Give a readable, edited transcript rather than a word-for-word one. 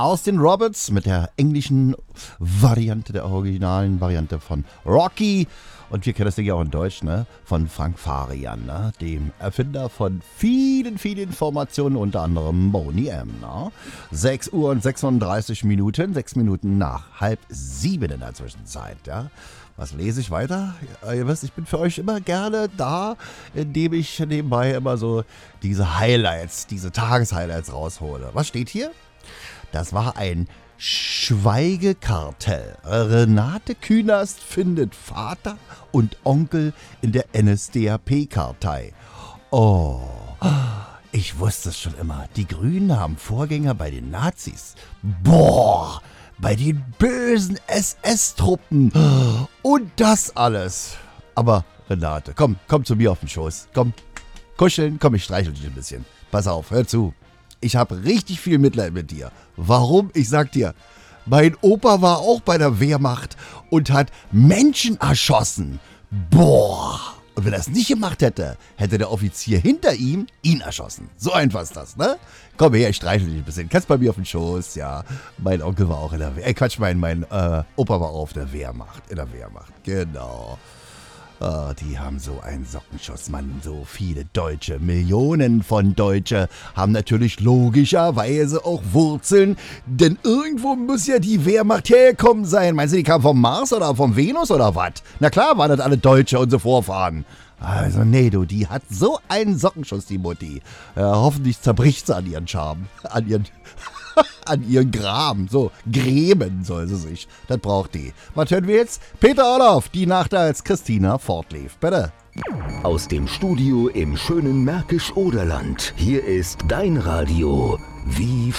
Austin Roberts mit der englischen Variante, der originalen Variante von Rocky. Und wir kennen das Ding ja auch in Deutsch, ne? Von Frank Farian, ne? Dem Erfinder von vielen Informationen, unter anderem Boney M. Ne? 6 Uhr und 36 Minuten, 6 Minuten nach 6:30 in der Zwischenzeit. Ja? Was lese ich weiter? Ihr wisst, ich bin für euch immer gerne da, indem ich nebenbei immer so diese Highlights, diese Tageshighlights raushole. Was steht hier? Das war ein Schweigekartell. Renate Künast findet Vater und Onkel in der NSDAP-Kartei. Oh, ich wusste es schon immer. Die Grünen haben Vorgänger bei den Nazis. Boah, bei den bösen SS-Truppen. Und das alles. Aber Renate, komm zu mir auf den Schoß. Komm, kuscheln, komm, ich streichel dich ein bisschen. Pass auf, hör zu. Ich habe richtig viel Mitleid mit dir. Warum? Ich sag dir, mein Opa war auch bei der Wehrmacht und hat Menschen erschossen. Boah! Und wenn er es nicht gemacht hätte, hätte der Offizier hinter ihm ihn erschossen. So einfach ist das, ne? Komm her, ich streichel dich ein bisschen. Kannst bei mir auf den Schoß, ja. Mein Onkel war auch in der Wehrmacht. Mein Opa war auch auf der Wehrmacht. In der Wehrmacht, genau. Oh, die haben so einen Sockenschuss, Mann. So viele Deutsche, Millionen von Deutsche haben natürlich logischerweise auch Wurzeln, denn irgendwo muss ja die Wehrmacht hergekommen sein. Meinst du, die kam vom Mars oder vom Venus oder was? Na klar waren das alle Deutsche, unsere Vorfahren. Also nee, du, die hat so einen Sockenschuss, die Mutti. Hoffentlich zerbricht sie an ihren Charme, an ihren Graben. So, gräben soll sie sich. Das braucht die. Was hören wir jetzt? Peter Orloff, die Nacht, als Christina fortlief. Bitte. Aus dem Studio im schönen Märkisch-Oderland. Hier ist dein Radio. Wie